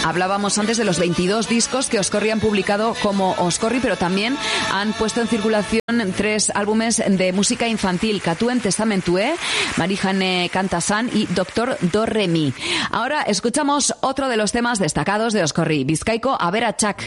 Hablábamos antes de los 22 discos que Oscorri han publicado como Oscorri, pero también han puesto en circulación 3 álbumes de música infantil, Katuen Testamentue, Marijane Kantasan y Doctor Do Re Mi. Ahora escuchamos otro de los temas destacados de Oscorri, Bizkaiko Aberatsak.